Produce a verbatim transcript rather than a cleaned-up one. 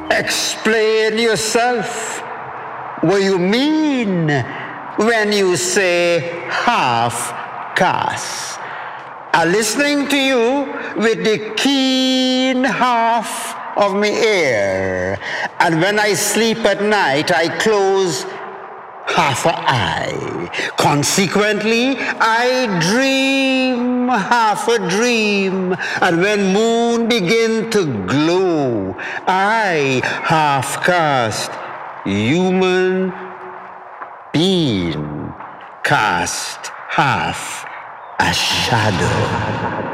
Explain yourself. What you mean when you say half caste? I'm listening to you with the keen half of my ear. And when I sleep at night, I close half a eye. Consequently, I dream half a dream. And when moon begin to glow, I half cast human being, cast half a shadow.